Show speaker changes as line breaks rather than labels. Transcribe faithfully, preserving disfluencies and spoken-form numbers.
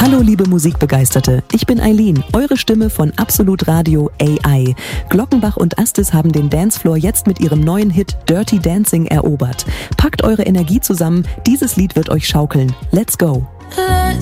Hallo liebe Musikbegeisterte, ich bin Eileen, eure Stimme von Absolut Radio A I. Glockenbach und Astis haben den Dancefloor jetzt mit ihrem neuen Hit Dirty Dancing erobert. Packt eure Energie zusammen, dieses Lied wird euch schaukeln. Let's go!
Let's